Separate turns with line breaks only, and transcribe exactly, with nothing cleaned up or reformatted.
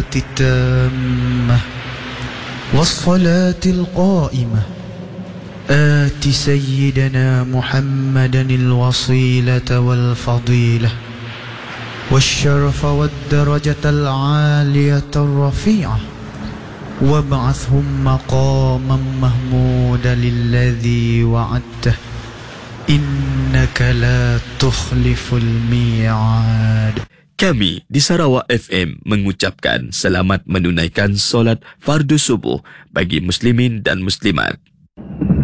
التامة والصلاة القائمة آت سيدنا محمدا الوصيلة والفضيلة والشرف والدرجة العالية الرفيعة وابعثهم مقاما محمودا الذي وعدته إنك لا تخلف الميعاد.
Kami di Sarawak F M mengucapkan selamat menunaikan solat fardu subuh bagi muslimin dan muslimat.